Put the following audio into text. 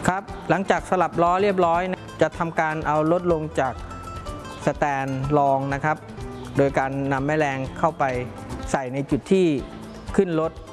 ครับหลังจากสลับล้อเรียบร้อยจะทำการเอารถลงจากสแตนรองนะครับโดยการนำแม่แรงเข้าไปใส่ในจุดที่ขึ้นรถ